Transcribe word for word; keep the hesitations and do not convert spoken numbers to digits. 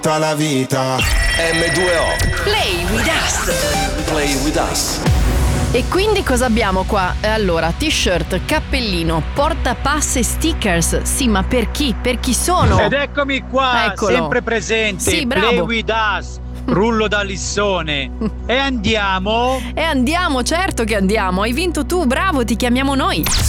tutta la vita. M due O. Play with us. Play with us. E quindi cosa abbiamo qua? Allora, t-shirt, cappellino, portapass e stickers. Sì, ma per chi? Per chi sono? Ed eccomi qua, Eccolo. sempre presente. Sì, bravo. Play with us. Rullo da lissone. E andiamo. E andiamo, certo che andiamo. Hai vinto tu, bravo, ti chiamiamo noi.